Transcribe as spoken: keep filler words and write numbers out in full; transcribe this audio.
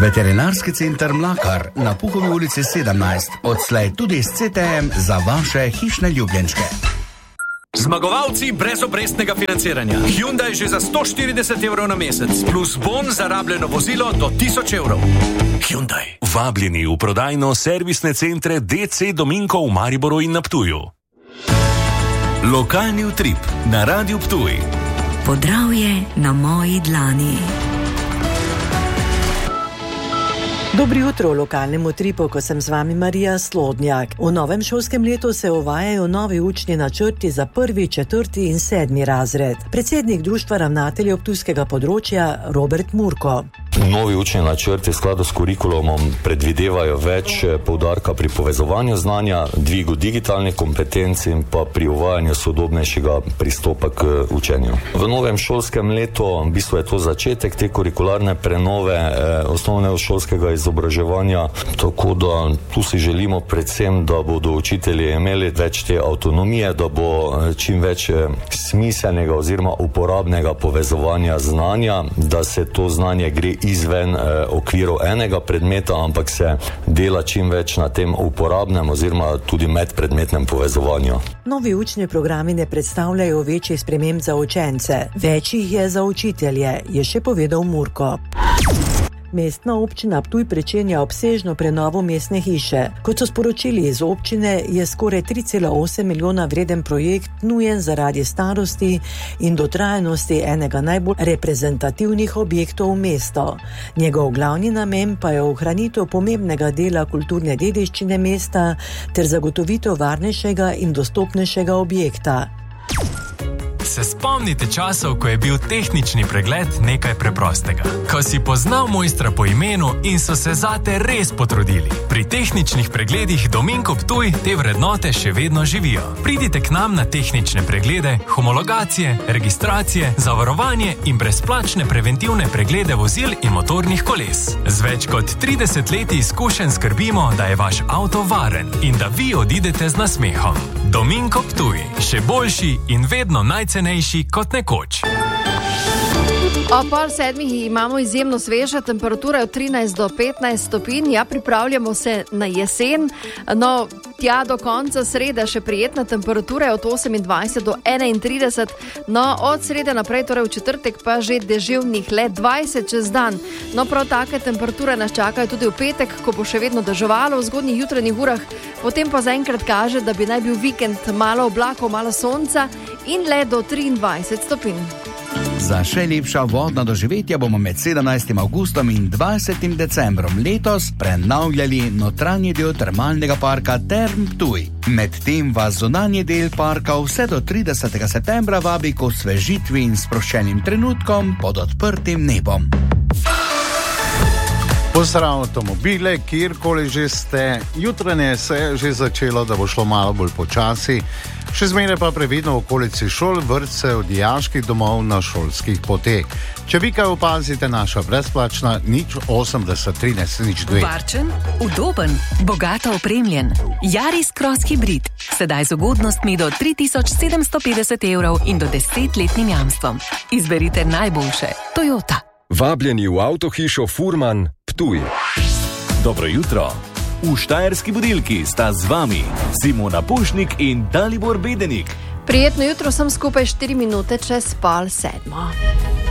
Veterinarski center Mlakar na Puhovi ulici sedemnajst, odslej tudi s C T M za vaše hišne ljubljenčke. Zmagovalci brez obrestnega financiranja. Hyundai že za sto štirideset evrov na mesec, plus bon za rabljeno vozilo do tisoč evrov. Hyundai. Vabljeni v prodajno-servisne centre D C Dominko v Mariboru in na Ptuju. Lokalni utrip na Radiu Ptuj. Podravje na moji dlani. Dobro jutro v lokalnem utripu, ko sem z vami Marija Slodnjak. V novem šolskem letu se uvajajo novi učni načrti za prvi, četrti in sedmi razred. Predsednik Društva ravnateljev ptujskega področja Robert Murko. Novi učni načrti v skladu s kurikulumom predvidevajo več poudarka pri povezovanju znanja, dvigu digitalnih kompetenc in pa pri uvajanju sodobnejšega pristopa k učenju. V novem šolskem letu, v bistvu je to začetek te kurikularne prenove eh, osnovnega šolskega izobraževanja, tako da tu si želimo predvsem, da bodo učitelji imeli več te avtonomije, da bo čim več smiselnega oziroma uporabnega povezovanja znanja, da se to znanje gre izven eh, okvirov enega predmeta, ampak se dela čim več na tem uporabnem oziroma tudi medpredmetnem povezovanju. Novi učni programi ne predstavljajo večjih sprememb za učence, več jih je za učitelje, je še povedal Murko. Mestna občina Ptuj pričenja obsežno prenovo mestne hiše. Kot so sporočili iz občine, je skoraj tri cela osem milijona vreden projekt nujen zaradi starosti in dotrajanosti enega najbolj reprezentativnih objektov v mesto. Njegov glavni namen pa je ohranitev pomembnega dela kulturne dediščine mesta ter zagotovitev varnejšega in dostopnejšega objekta. Se spomnite časov, ko je bil tehnični pregled nekaj preprostega? Ko si poznal mojstra po imenu in so se zate res potrudili. Pri tehničnih pregledih Dominko Ptuj te vrednote še vedno živijo. Pridite k nam na tehnične preglede, homologacije, registracije, zavarovanje in brezplačne preventivne preglede vozil in motornih koles. Z več kot trideset leti izkušenj skrbimo, da je vaš avto varen in da vi odidete z nasmehom. Dominko Ptuj, še boljši in vedno najcenejši kot nekoč. O pol sedmih imamo izjemno sveža, temperatura je od trinajst do petnajst stopinj, ja, pripravljamo se na jesen, no, tja do konca srede še prijetna temperatura je od osemindvajset do enaintrideset, no, od srede naprej, torej v četrtek pa že deževnih le dvajset čez dan, no, prav take temperature nas čakajo tudi v petek, ko bo še vedno deževalo v zgodnjih jutranjih urah, potem pa zaenkrat kaže, da bi naj bil vikend malo oblakov, malo sonca in le do triindvajset stopinj. Za še lepša vodna doživetja bomo med sedemnajstim avgustom in dvajsetim decembrom letos prenavljali notranji del termalnega parka Term Ptuj. Medtem vas zunanji del parka vse do tridesetega septembra vabi k osvežitvi in sproščenim trenutkom pod odprtim nebom. Pozdrav avtomobile, kjerkoli že ste. Jutranje se je že začelo, da bo šlo malo bolj počasi. Še zmeraj pa previdno v okolici šol, vrtcev, dijaških domov na šolskih poteh. Če vi kaj opazite, naša brezplačna nič osemdeset trinajst nič dve. Varčen, udoben, bogato opremljen. Yaris Cross Hybrid. Sedaj z ugodnostmi do tri tisoč sedemsto petdeset evrov in do desetletnim jamstvom. Izberite najboljše. Toyota. Vabljeni v avtohišo Furman Ptuj. Dobro jutro. V Štajerski budilki sta z vami Simona Pušnik in Dalibor Bedenik. Prijetno jutro, sem skupaj štiri minute čez pol sedmo.